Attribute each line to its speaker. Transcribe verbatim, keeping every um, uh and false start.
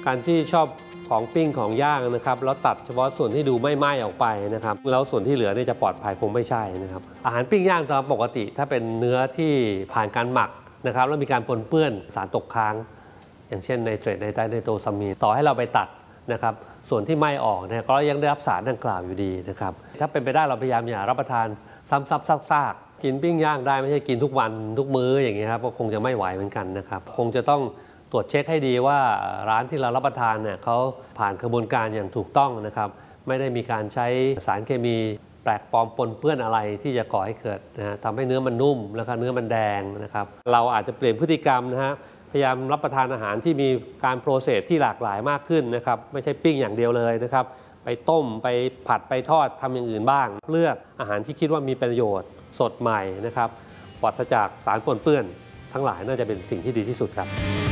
Speaker 1: การที่ชอบของปิ้งของย่างนะครับแล้วตัดเฉพาะส่วนที่ดูไม่ไหม้ออกไปนะครับแล้วส่วนที่เหลือเนี่ยจะปลอดภัยคงไม่ใช่นะครับอาหารปิ้งย่างตามปกติถ้าเป็นเนื้อที่ผ่านการหมักนะครับแล้วมีการปนเปื้อนสารตกค้างอย่างเช่นไนเตรตไนไตรไนโตรซามีนต่อให้เราไปตัดนะครับส่วนที่ไหม้ออกเนี่ยก็ยังได้รับสารดังกล่าวอยู่ดีนะครับถ้าเป็นไปได้เราพยายามอย่ารับประทานซ้ำๆซากๆกินปิ้งย่างได้ไม่ใช่กินทุกวันทุกมื้ออย่างเงี้ยครับก็คงจะไม่ไหวเหมือนกันนะครับคงจะต้องตรวจเช็คให้ดีว่าร้านที่เรารับประทานเนี่ยเขาผ่านกระบวนการอย่างถูกต้องนะครับไม่ได้มีการใช้สารเคมีแปลกปลอมปนเปื้อนอะไรที่จะก่อให้เกิดนะฮะทำให้เนื้อมันนุ่มแล้วก็เนื้อมันแดงนะครับเราอาจจะเปลี่ยนพฤติกรรมนะฮะพยายามรับประทานอาหารที่มีการโปรเซสที่หลากหลายมากขึ้นนะครับไม่ใช่ปิ้งอย่างเดียวเลยนะครับไปต้มไปผัดไปทอดทำอย่างอื่นบ้างเลือกอาหารที่คิดว่ามีประโยชน์สดใหม่นะครับปราศจากสารปนเปื้อนทั้งหลายน่าจะเป็นสิ่งที่ดีที่สุดครับ